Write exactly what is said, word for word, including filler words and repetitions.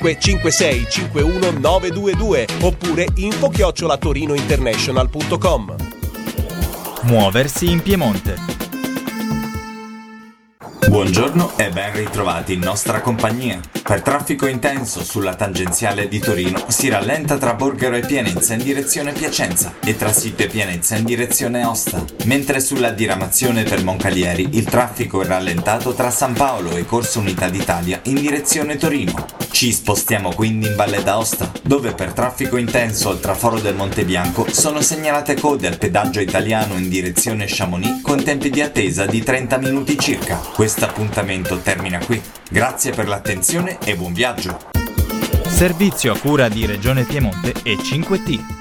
cinque sei cinque uno nove due due oppure info chiocciola torino international punto com. Muoversi in Piemonte. Buongiorno e ben ritrovati in nostra compagnia. Per traffico intenso sulla tangenziale di Torino si rallenta tra Borgaro e Pienezza in direzione Piacenza e tra Sito e Pienezza in direzione Osta, mentre sulla diramazione per Moncalieri il traffico è rallentato tra San Paolo e Corso Unità d'Italia in direzione Torino. Ci spostiamo quindi in Valle d'Aosta, dove per traffico intenso al traforo del Monte Bianco sono segnalate code al pedaggio italiano in direzione Chamonix con tempi di attesa di trenta minuti circa. Questo appuntamento termina qui. Grazie per l'attenzione e buon viaggio. Servizio a cura di Regione Piemonte e cinque T.